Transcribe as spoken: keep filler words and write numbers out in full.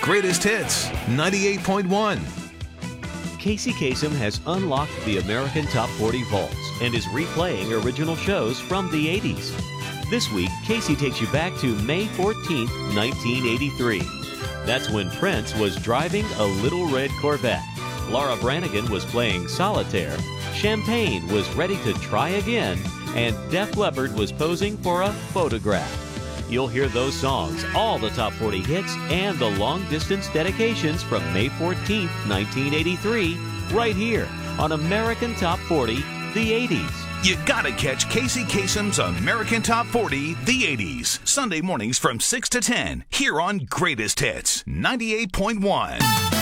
Greatest Hits ninety-eight point one. Casey Kasem has unlocked the American Top forty vaults and is replaying original shows from the eighties. This week, Casey takes you back to May fourteenth, nineteen eighty-three. That's when Prince was driving a little red Corvette. Laura Branigan was playing solitaire. Champagne was ready to try again. And Def Leppard was posing for a photograph. You'll hear those songs, all the top forty hits, and the long-distance dedications from May fourteenth, nineteen eighty-three, right here on American Top forty, the eighties. You gotta catch Casey Kasem's American Top forty, the eighties. Sunday mornings from six to ten, here on Greatest Hits ninety-eight point one.